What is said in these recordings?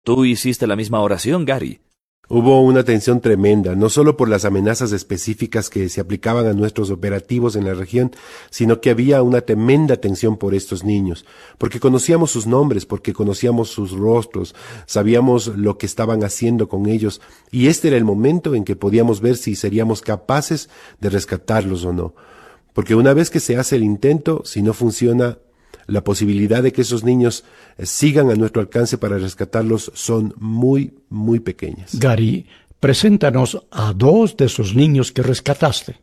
¿Tú hiciste la misma oración, Gary? Hubo una tensión tremenda, no solo por las amenazas específicas que se aplicaban a nuestros operativos en la región, sino que había una tremenda tensión por estos niños, porque conocíamos sus nombres, porque conocíamos sus rostros, sabíamos lo que estaban haciendo con ellos, y este era el momento en que podíamos ver si seríamos capaces de rescatarlos o no. Porque una vez que se hace el intento, si no funciona, la posibilidad de que esos niños sigan a nuestro alcance para rescatarlos son muy, muy pequeñas. Gary, preséntanos a 2 de esos niños que rescataste.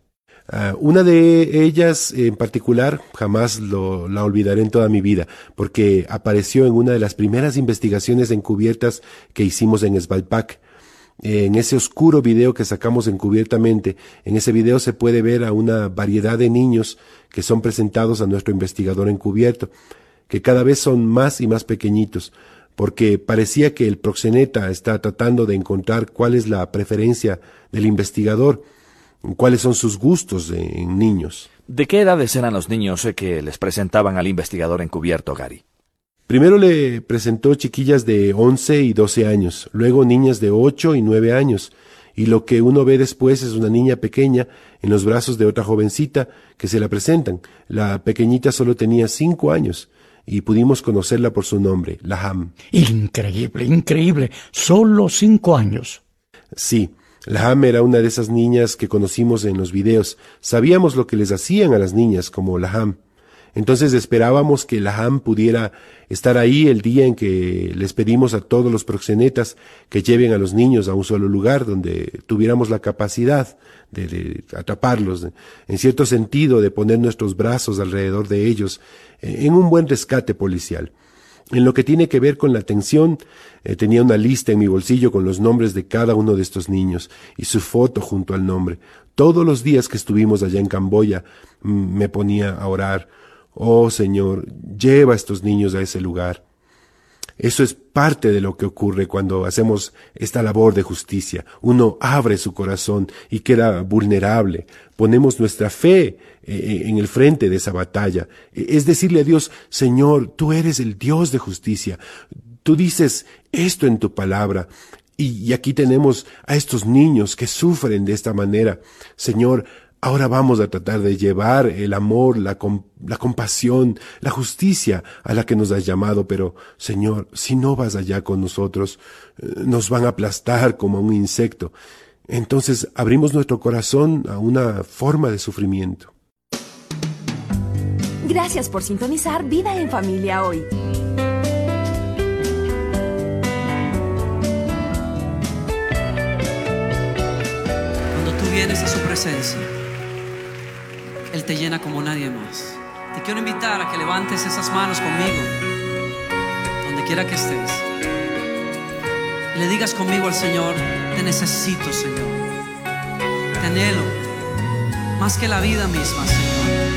Una de ellas en particular jamás la olvidaré en toda mi vida, porque apareció en una de las primeras investigaciones encubiertas que hicimos en Svalbard. En ese oscuro video que sacamos encubiertamente, en ese video se puede ver a una variedad de niños que son presentados a nuestro investigador encubierto, que cada vez son más y más pequeñitos, porque parecía que el proxeneta está tratando de encontrar cuál es la preferencia del investigador, cuáles son sus gustos en niños. ¿De qué edades eran los niños que les presentaban al investigador encubierto, Gary? Primero le presentó chiquillas de 11 y 12 años, luego niñas de 8 y 9 años, y lo que uno ve después es una niña pequeña en los brazos de otra jovencita que se la presentan. La pequeñita solo tenía 5 años, y pudimos conocerla por su nombre, Laham. Increíble, increíble. Solo 5 años. Sí, Laham era una de esas niñas que conocimos en los videos. Sabíamos lo que les hacían a las niñas como Laham. Entonces esperábamos que Laham pudiera estar ahí el día en que les pedimos a todos los proxenetas que lleven a los niños a un solo lugar donde tuviéramos la capacidad de atraparlos, en cierto sentido de poner nuestros brazos alrededor de ellos, en un buen rescate policial. En lo que tiene que ver con la atención, tenía una lista en mi bolsillo con los nombres de cada uno de estos niños y su foto junto al nombre. Todos los días que estuvimos allá en Camboya me ponía a orar. Oh Señor, lleva a estos niños a ese lugar. Eso es parte de lo que ocurre cuando hacemos esta labor de justicia. Uno abre su corazón y queda vulnerable. Ponemos nuestra fe en el frente de esa batalla. Es decirle a Dios, Señor, tú eres el Dios de justicia. Tú dices esto en tu palabra. Y aquí tenemos a estos niños que sufren de esta manera. Señor, ahora vamos a tratar de llevar el amor, la compasión, la justicia a la que nos has llamado, pero, Señor, si no vas allá con nosotros, nos van a aplastar como a un insecto. Entonces abrimos nuestro corazón a una forma de sufrimiento. Gracias por sintonizar Vida en Familia hoy. Cuando tú vienes a su presencia, Él te llena como nadie más. Te quiero invitar a que levantes esas manos conmigo, donde quiera que estés, y le digas conmigo al Señor: te necesito, Señor. Te anhelo más que la vida misma, Señor.